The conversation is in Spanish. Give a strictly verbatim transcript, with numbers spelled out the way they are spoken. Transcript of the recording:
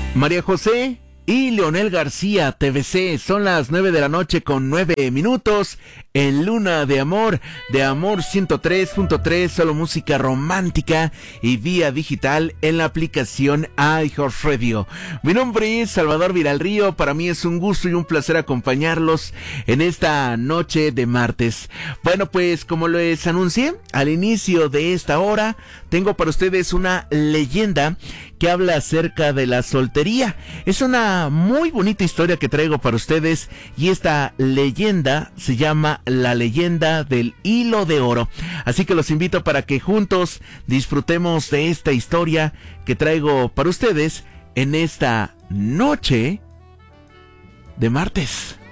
María José y Leonel García, T V C, son las nueve de la noche con nueve minutos en Luna de Amor, de Amor ciento tres punto tres, solo música romántica y vía digital en la aplicación iHeartRadio. Mi nombre es Salvador Viralrío, para mí es un gusto y un placer acompañarlos en esta noche de martes. Bueno, pues como les anuncié al inicio de esta hora, tengo para ustedes una leyenda que habla acerca de la soltería. Es una muy bonita historia que traigo para ustedes y esta leyenda se llama La leyenda del hilo de oro. Así que los invito para que juntos disfrutemos de esta historia que traigo para ustedes en esta noche de martes.